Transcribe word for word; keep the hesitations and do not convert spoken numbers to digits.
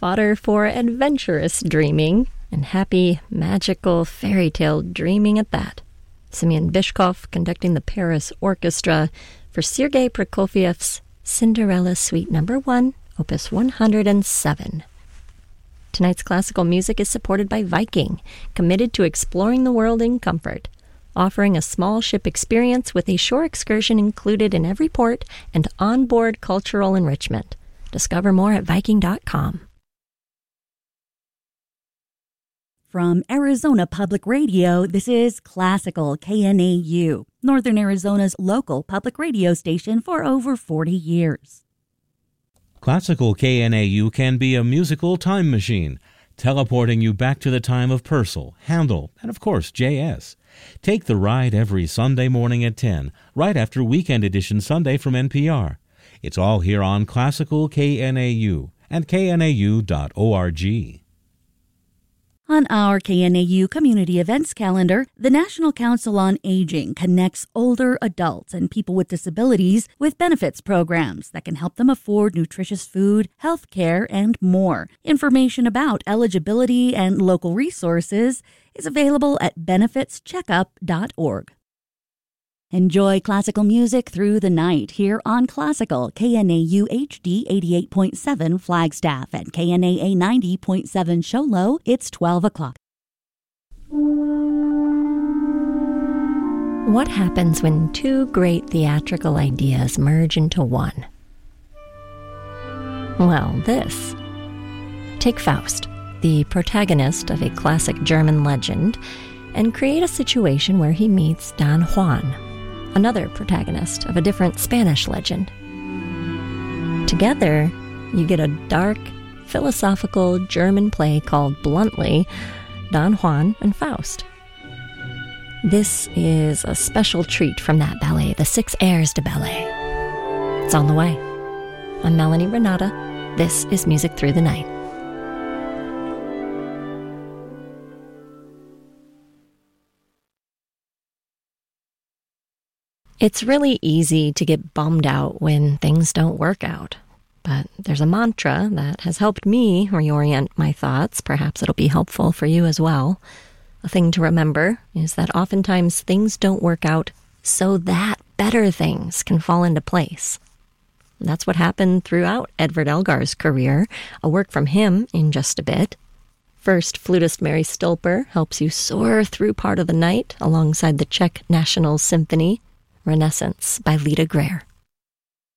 fodder for adventurous dreaming, and happy, magical fairy tale dreaming at that. Semyon Bychkov conducting the Paris Orchestra for Sergei Prokofiev's Cinderella Suite Number one, Opus one hundred seven. Tonight's classical music is supported by Viking, committed to exploring the world in comfort, offering a small ship experience with a shore excursion included in every port and onboard cultural enrichment. Discover more at Viking dot com. From Arizona Public Radio, this is Classical K N A U, Northern Arizona's local public radio station for over forty years. Classical K N A U can be a musical time machine, teleporting you back to the time of Purcell, Handel, and of course J S. Take the ride every Sunday morning at ten, right after Weekend Edition Sunday from N P R. It's all here on Classical K N A U and K N A U dot org. On our K N A U community events calendar, the National Council on Aging connects older adults and people with disabilities with benefits programs that can help them afford nutritious food, health care, and more. Information about eligibility and local resources is available at benefits checkup dot org. Enjoy classical music through the night here on Classical K N A U H D eighty-eight point seven Flagstaff and K N A A ninety point seven Show Low. It's twelve o'clock. What happens when two great theatrical ideas merge into one? Well, this. Take Faust, the protagonist of a classic German legend, and create a situation where he meets Don Juan, another protagonist of a different Spanish legend. Together, you get a dark, philosophical German play called bluntly Don Juan and Faust. This is a special treat from that ballet, the Six Airs de Ballet. It's on the way. I'm Melanie Renata. This is Music Through the Night. It's really easy to get bummed out when things don't work out. But there's a mantra that has helped me reorient my thoughts. Perhaps it'll be helpful for you as well. A thing to remember is that oftentimes things don't work out so that better things can fall into place. That's what happened throughout Edvard Elgar's career. A work from him in just a bit. First, flutist Mary Stolper helps you soar through part of the night alongside the Czech National Symphony, Renaissance by Lita Greer.